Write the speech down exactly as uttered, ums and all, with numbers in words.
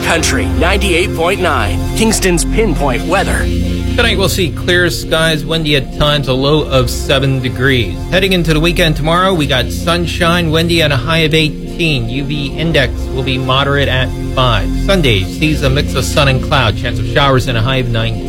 Country ninety-eight point nine, Kingston's Pinpoint Weather. Tonight we'll see clear skies, windy at times, a low of seven degrees. Heading into the weekend tomorrow, we got sunshine, windy, and a high of eighteen. U V index will be moderate at five. Sunday sees a mix of sun and cloud, chance of showers and a high of nineteen.